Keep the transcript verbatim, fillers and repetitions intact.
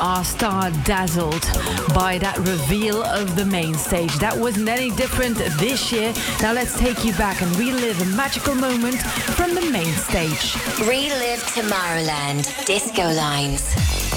are star dazzled by that reveal of the main stage. That wasn't any different this year. Now let's take you back and relive a magical moment from the main stage. Relive Tomorrowland Disco Lines.